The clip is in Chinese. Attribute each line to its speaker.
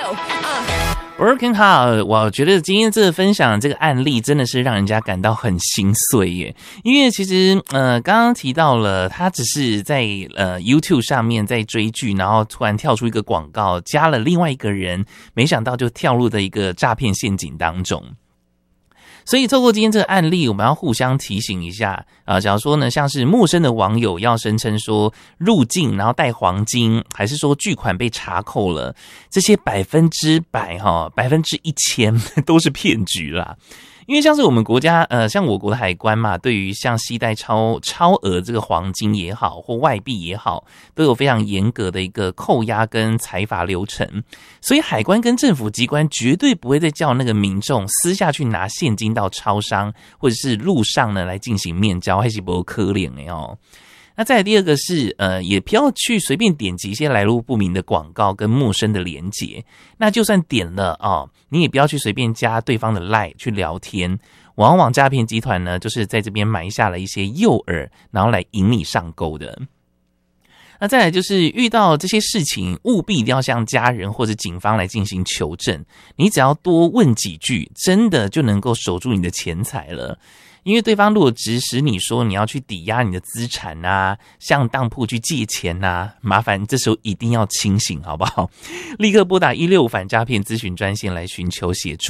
Speaker 1: Working hard， 我觉得今天这个分享这个案例真的是让人家感到很心碎耶，因为其实刚刚提到了他只是在YouTube 上面在追剧，然后突然跳出一个广告，加了另外一个人，没想到就跳入的一个诈骗陷阱当中。所以透过今天这个案例，我们要互相提醒一下假如说呢，像是陌生的网友要声称说入境然后带黄金，还是说巨款被查扣了，这些100%、1000%都是骗局啦。因为像是我们国家像我国的海关嘛，对于像携带超额这个黄金也好或外币也好，都有非常严格的一个扣押跟采罚流程，所以海关跟政府机关绝对不会再叫那个民众私下去拿现金到超商或者是路上呢来进行面交，还是不可怜的哦。那再来第二个是也不要去随便点击一些来路不明的广告跟陌生的连结，那就算点了你也不要去随便加对方的 LINE 去聊天，往往诈骗集团呢就是在这边埋下了一些诱饵，然后来引你上钩的。那再来就是遇到这些事情，务必一定要向家人或者警方来进行求证，你只要多问几句，真的就能够守住你的钱财了。因为对方如果指使你说你要去抵押你的资产啊，向当铺去借钱啊，麻烦这时候一定要清醒好不好？立刻拨打165反诈骗咨询专线来寻求协助。